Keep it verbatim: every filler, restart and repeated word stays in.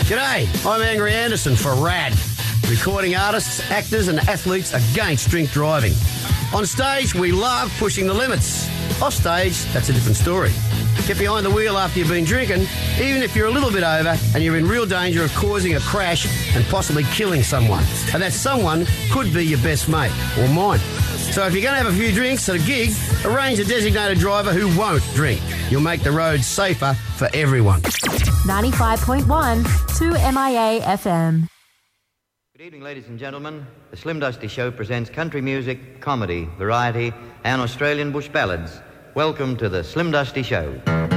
G'day, I'm Angry Anderson for RAD, recording artists, actors and athletes against drink driving. On stage, we love pushing the limits. Off stage, that's a different story. Get behind the wheel after you've been drinking, even if you're a little bit over and you're in real danger of causing a crash and possibly killing someone. And that someone could be your best mate or mine. So if you're going to have a few drinks at a gig, arrange a designated driver who won't drink. You'll make the roads safer for everyone. ninety-five point one, two M I A F M. Good evening, ladies and gentlemen. The Slim Dusty Show presents country music, comedy, variety, and Australian bush ballads. Welcome to the Slim Dusty Show.